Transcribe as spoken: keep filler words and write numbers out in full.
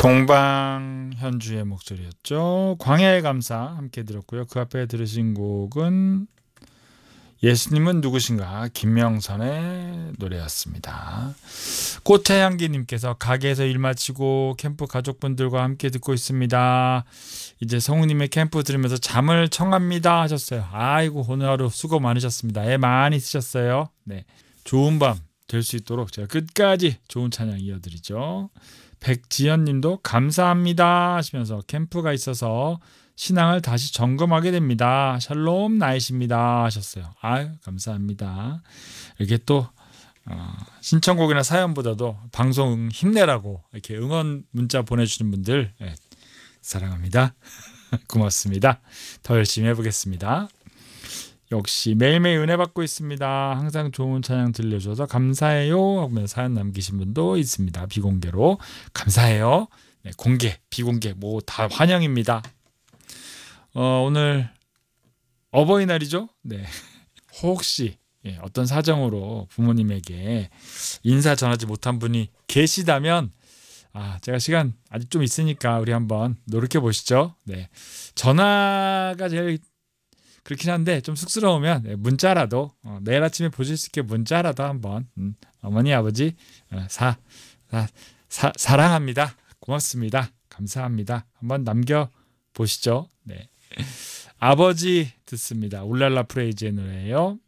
동방현주의 목소리였죠. 광야의 감사 함께 들었고요. 그 앞에 들으신 곡은 예수님은 누구신가 김명선의 노래였습니다. 꽃향기님께서 가게에서 일 마치고 캠프 가족분들과 함께 듣고 있습니다. 이제 성우님의 캠프 들으면서 잠을 청합니다 하셨어요. 아이고 오늘 하루 수고 많으셨습니다. 애 많이 쓰셨어요. 네, 좋은 밤 될 수 있도록 제가 끝까지 좋은 찬양 이어드리죠. 백지연님도 감사합니다 하시면서 캠프가 있어서 신앙을 다시 점검하게 됩니다. 샬롬 나이십니다 하셨어요. 아유 감사합니다. 이렇게 또 어, 신청곡이나 사연보다도 방송 힘내라고 이렇게 응원 문자 보내주시는 분들 네, 사랑합니다. 고맙습니다. 더 열심히 해보겠습니다. 역시 매일매일 은혜 받고 있습니다. 항상 좋은 찬양 들려줘서 감사해요 하면서 사연 남기신 분도 있습니다. 비공개로 감사해요. 네, 공개, 비공개 뭐 다 환영입니다. 어, 오늘 어버이날이죠. 네. 혹시 예, 어떤 사정으로 부모님에게 인사 전하지 못한 분이 계시다면 아, 제가 시간 아직 좀 있으니까 우리 한번 노력해 보시죠. 네. 전화가 제일 그렇긴 한데 좀 쑥스러우면 문자라도 어, 내일 아침에 보실 수 있게 문자라도 한번 음, 어머니 아버지 어, 사, 사, 사, 사랑합니다. 고맙습니다. 감사합니다. 한번 남겨보시죠. 네. 아버지 듣습니다. 울랄라 프레이즈의 노래예요.